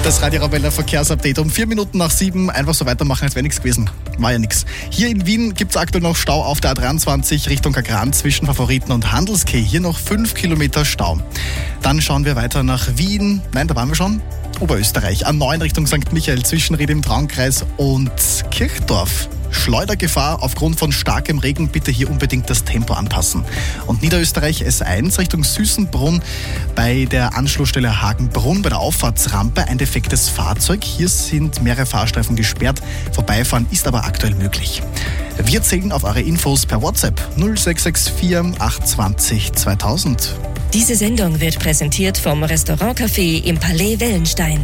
Das Radio Arabella Verkehrsupdate um 4 Minuten nach 7. Einfach so weitermachen, als wäre nichts gewesen. War ja nichts. Hier in Wien gibt es aktuell noch Stau auf der A23 Richtung Kagran zwischen Favoriten und Handelskeh. Hier noch 5 Kilometer Stau. Dann schauen wir weiter nach Wien. Nein, da waren wir schon. Oberösterreich. A9 Richtung St. Michael zwischen Ried im Traunkreis und Kirchdorf. Schleudergefahr aufgrund von starkem Regen, bitte hier unbedingt das Tempo anpassen. Und Niederösterreich S1 Richtung Süßenbrunn bei der Anschlussstelle Hagenbrunn bei der Auffahrtsrampe ein defektes Fahrzeug. Hier sind mehrere Fahrstreifen gesperrt. Vorbeifahren ist aber aktuell möglich. Wir zählen auf eure Infos per WhatsApp 0664 820 2000. Diese Sendung wird präsentiert vom Restaurant-Café im Palais Wellenstein.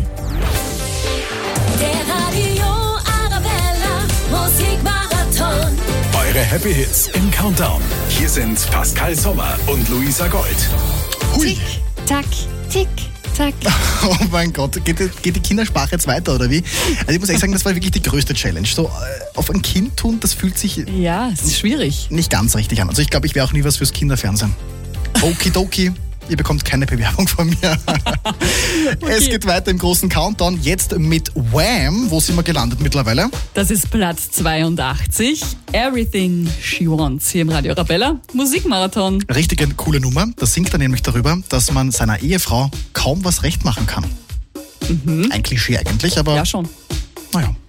Der Radio Arabella Musikmarathon. Eure Happy Hits im Countdown. Hier sind Pascal Sommer und Luisa Gold. Hui. Tick, tack, tick, tack. Oh mein Gott, geht die Kindersprache jetzt weiter oder wie? Also ich muss ehrlich sagen, das war wirklich die größte Challenge. So auf ein Kind tun, das fühlt sich Ja, es ist schwierig. nicht ganz richtig an. Also ich glaube, ich wäre auch nie was fürs Kinderfernsehen. Okidoki, ihr bekommt keine Bewerbung von mir. Es geht weiter im großen Countdown. Jetzt mit Wham! Wo sind wir gelandet mittlerweile? Das ist Platz 82. Everything She Wants hier im Radio Arabella Musikmarathon. Richtig eine coole Nummer. Da singt er nämlich darüber, dass man seiner Ehefrau kaum was recht machen kann. Ein Klischee eigentlich, aber Ja, schon. naja.